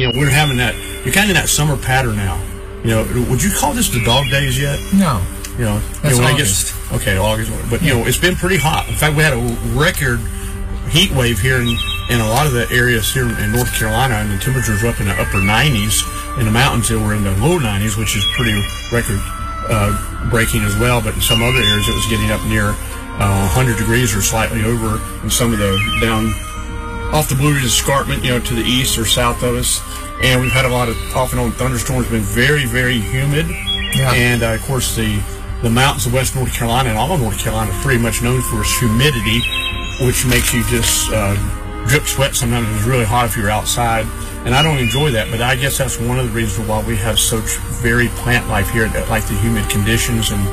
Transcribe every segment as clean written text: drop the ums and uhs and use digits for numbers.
we're having that. You're kind of in that summer pattern now. Would you call this the dog days yet? No. That's August. Okay, August. But it's been pretty hot. In fact, we had a record heat wave here in a lot of the areas here in North Carolina, and the temperatures were up in the upper 90s. In the mountains, they were in the low 90s, which is pretty record breaking as well. But in some other areas, it was getting up near 100 degrees or slightly over. In some of the down off the Blue Ridge Escarpment, to the east or south of us. And we've had a lot of off and on thunderstorms. Been very, very humid. Yeah. And of course, the mountains of West North Carolina and all of North Carolina are pretty much known for its humidity, which makes you just drip sweat sometimes. It's really hot if you're outside, and I don't enjoy that, but I guess that's one of the reasons why we have such varied plant life here, like the humid conditions. And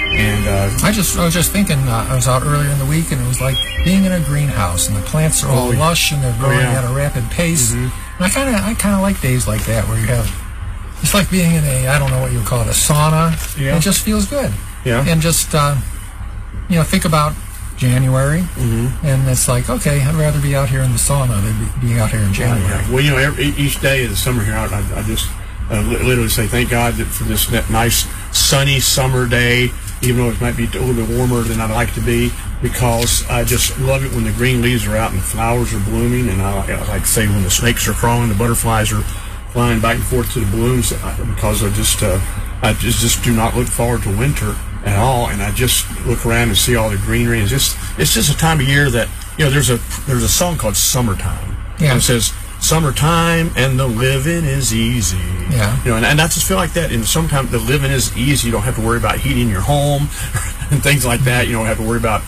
I was just thinking, I was out earlier in the week, and it was like being in a greenhouse, and the plants are all lush and they're growing at a rapid pace. And I kind of like days like that where you have, it's like being in I don't know what you would call it, a sauna. Yeah. It just feels good. Yeah. And just think about January, and it's like, okay, I'd rather be out here in the sauna than be out here in January. Well, each day of the summer here, I just literally say thank God for this nice sunny summer day, even though it might be a little bit warmer than I'd like to be, because I just love it when the green leaves are out and the flowers are blooming, and I like to say when the snakes are crawling, the butterflies are flying back and forth to the blooms, because I just do not look forward to winter at all, and I just look around and see all the greenery. It's just a time of year that there's a song called Summertime. Yeah. And it says summertime and the living is easy. Yeah. And I just feel like that. And sometimes the living is easy. You don't have to worry about heating your home and things like that. You don't have to worry about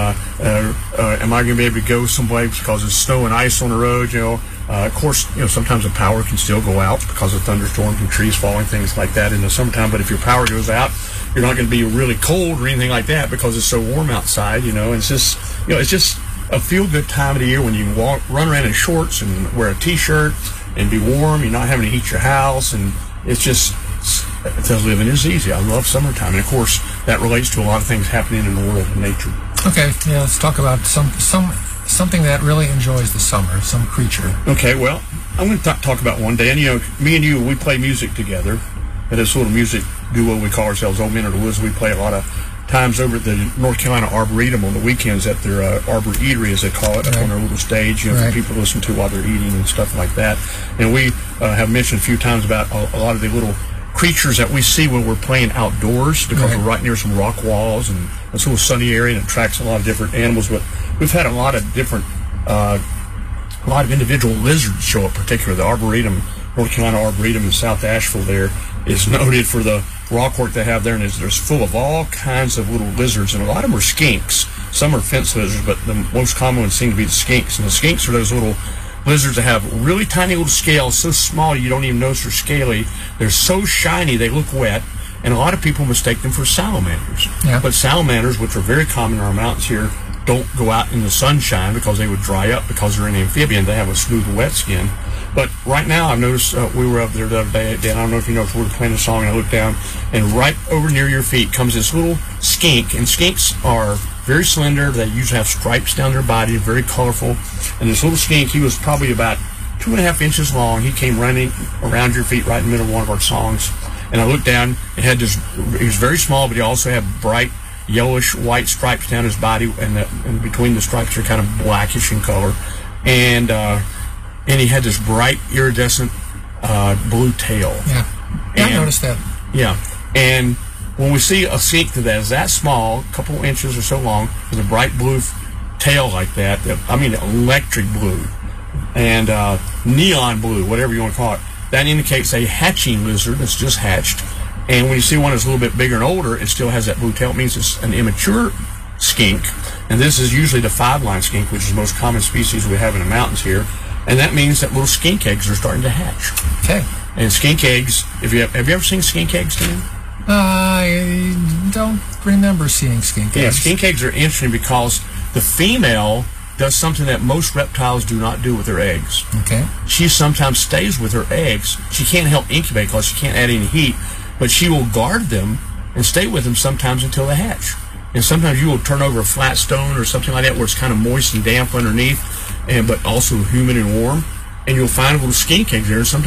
am I going to be able to go someplace because there's snow and ice on the road? Of course, sometimes the power can still go out because of thunderstorms and trees falling, things like that in the summertime. But if your power goes out, you're not going to be really cold or anything like that because it's so warm outside. It's just a feel-good time of the year when you can run around in shorts and wear a T-shirt and be warm. You're not having to heat your house, and it's just the living is easy. I love summertime, and of course that relates to a lot of things happening in the world of nature. Okay, let's talk about something that really enjoys the summer, some creature. Okay, well, I'm going to talk about one day, and me and you, we play music together. At this little music duo we call ourselves, Old Men of the Woods. We play a lot of times over at the North Carolina Arboretum on the weekends at their Arbor Eatery, as they call it, up on their little stage, for people to listen to while they're eating and stuff like that. And we have mentioned a few times about a lot of the little creatures that we see when we're playing outdoors, because we're right near some rock walls, and it's a little sunny area and it attracts a lot of different animals. But we've had a lot of different, a lot of individual lizards show up, particularly the Arboretum, North Carolina Arboretum in South Asheville there is noted for the rock work they have there, and there's full of all kinds of little lizards, and a lot of them are skinks. Some are fence lizards, but the most common ones seem to be the skinks. And the skinks are those little lizards that have really tiny little scales, so small you don't even notice they're scaly. They're so shiny they look wet, and a lot of people mistake them for salamanders. Yeah. But salamanders, which are very common in our mountains here, don't go out in the sunshine because they would dry up because they're an amphibian. They have a smooth, wet skin. But right now, I've noticed, we were up there the other day, Dan, I don't know if you know, if we were playing a song, and I looked down, and right over near your feet comes this little skink, and skinks are very slender. They usually have stripes down their body, very colorful. And this little skink, he was probably about 2.5 inches long. He came running around your feet right in the middle of one of our songs. And I looked down, and had this, he was very small, but he also had bright yellowish white stripes down his body, and between the stripes are kind of blackish in color. And he had this bright iridescent blue tail. Yeah, I noticed that. Yeah, and when we see a skink that is that small, a couple inches or so long, with a bright blue tail like that, I mean electric blue, and neon blue, whatever you want to call it, that indicates a hatching lizard that's just hatched. And when you see one that's a little bit bigger and older, it still has that blue tail. It means it's an immature skink. And this is usually the 5-line skink, which is the most common species we have in the mountains here. And that means that little skink eggs are starting to hatch. Okay. And skink eggs, have you ever seen skink eggs, Dan? I don't remember seeing skink eggs. Yeah, skink eggs are interesting because the female does something that most reptiles do not do with their eggs. Okay. She sometimes stays with her eggs. She can't help incubate because she can't add any heat, but she will guard them and stay with them sometimes until they hatch. And sometimes you will turn over a flat stone or something like that where it's kind of moist and damp underneath, but also humid and warm, and you'll find a little skink egg there. And sometimes